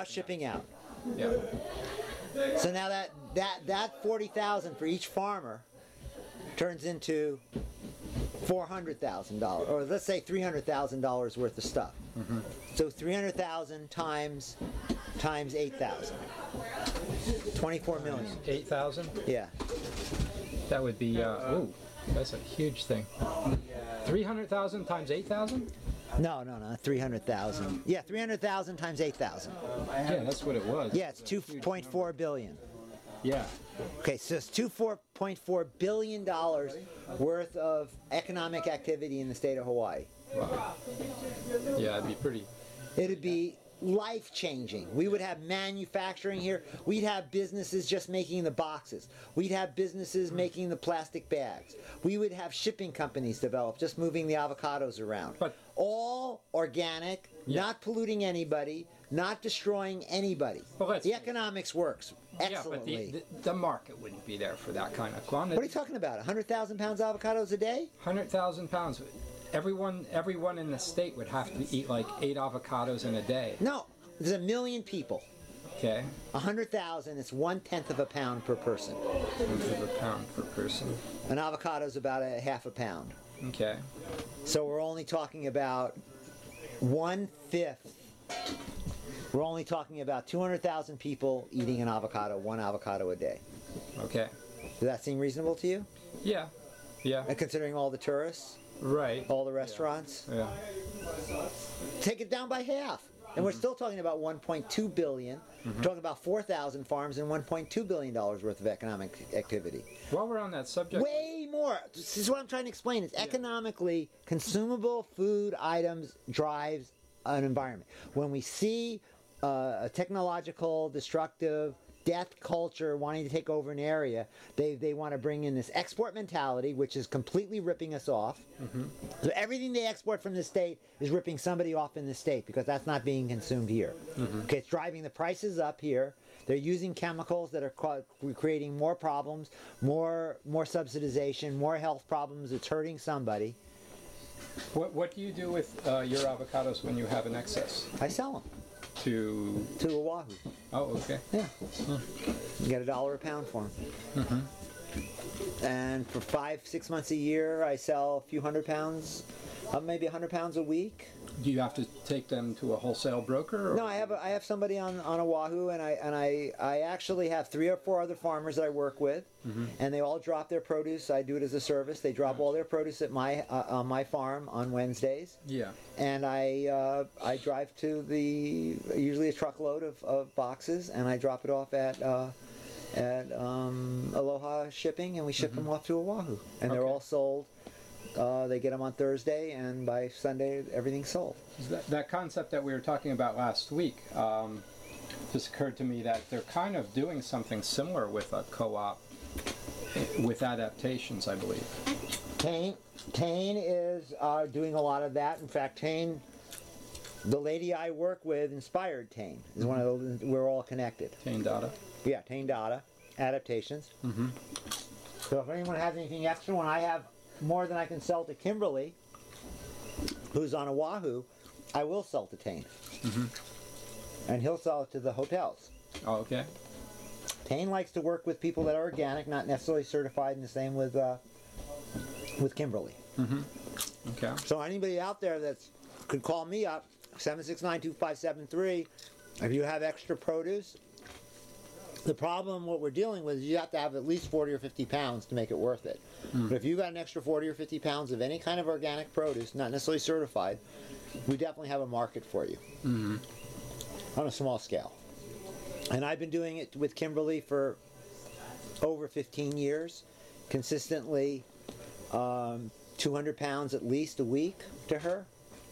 shipping out. Yeah. So now that 40,000 for each farmer turns into $400,000, or let's say $300,000 worth of stuff. So 300,000 times 8,000, 24 million. 8,000? Yeah. That would be, ooh, that's a huge thing. 300,000 times 8,000? No, 300,000. Yeah, 300,000 times 8,000. Yeah, that's what it was. Yeah, it's 2.4 billion. Yeah. Okay, so it's $2.4 billion worth of economic activity in the state of Hawaii. Wow. Yeah, it'd be pretty. It'd be life-changing. We would have manufacturing here. We'd have businesses just making the boxes. We'd have businesses making the plastic bags. We would have shipping companies develop, just moving the avocados around. But all organic, not polluting anybody, not destroying anybody. Well, the economics works excellently. Yeah, but the market wouldn't be there for that kind of quantity. What are you talking about? 100,000 pounds avocados a day? 100,000 pounds. Everyone in the state would have to eat like 8 avocados in a day. No, there's 1 million people. Okay. 100,000 is 1/10 of a pound per person. 1/10 of a pound per person. An avocado is about a half a pound. Okay. So we're only talking about 1/5. We're only talking about 200,000 people eating one avocado a day. Okay. Does that seem reasonable to you? Yeah. Yeah. And considering all the tourists, right, all the restaurants, yeah. Take it down by half. And we're still talking about 1.2 billion. We're talking about 4,000 farms and $1.2 billion worth of economic activity. While we're on that subject, way more. This is what I'm trying to explain. It's economically consumable food items drives an environment. When we see a technological, destructive, death culture wanting to take over an area, they want to bring in this export mentality, which is completely ripping us off. So everything they export from the state is ripping somebody off in the state because that's not being consumed here. Okay, it's driving the prices up here. They're using chemicals that are creating more problems, more subsidization, more health problems. It's hurting somebody. What do you do with your avocados when you have an excess? I sell them to Oahu. Oh, okay. Yeah. You get $1 a pound for them. And for 5-6 months a year, I sell a few hundred pounds, maybe 100 pounds a week. Do you have to take them to a wholesale broker? Or? No, I have somebody on Oahu, and I actually have 3 or 4 other farmers that I work with, and they all drop their produce. I do it as a service. They drop all their produce at my farm on Wednesdays. Yeah. And I drive to usually a truckload of boxes, and I drop it off at Aloha Shipping, and we ship them off to Oahu, and they're all sold. They get them on Thursday, and by Sunday, everything's sold. That concept that we were talking about last week just occurred to me that they're kind of doing something similar with a co-op, with adaptations, I believe. Tane is doing a lot of that. In fact, Tane, the lady I work with, inspired Tane. Is one of those. We're all connected. Tane Dada. Yeah, Tane Dada, adaptations. So if anyone has anything extra, when I have more than I can sell to Kimberly, who's on Oahu, I will sell to Tane. And he'll sell it to the hotels. Oh, okay. Tane likes to work with people that are organic, not necessarily certified, and the same with Kimberly. Okay. So anybody out there that could call me up, 769-2573, if you have extra produce. The problem, what we're dealing with, is you have to have at least 40 or 50 pounds to make it worth it. But if you've got an extra 40 or 50 pounds of any kind of organic produce, not necessarily certified, we definitely have a market for you on a small scale. And I've been doing it with Kimberly for over 15 years, consistently 200 pounds at least a week to her.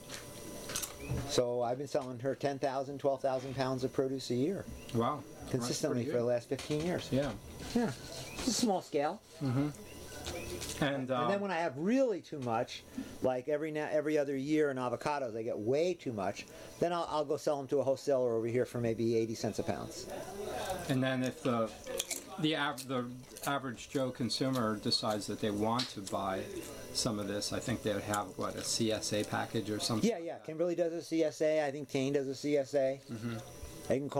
So I've been selling her 10,000, 12,000 pounds of produce a year. Wow. Consistently for the last 15 years. Yeah. Yeah. It's a small scale. And then when I have really too much, like every other year in avocados, I get way too much, then I'll go sell them to a wholesaler over here for maybe 80 cents a pound. And then if the average Joe consumer decides that they want to buy some of this, I think they would have, a CSA package or something? Yeah. Kimberly does a CSA. I think Tane does a CSA. They can call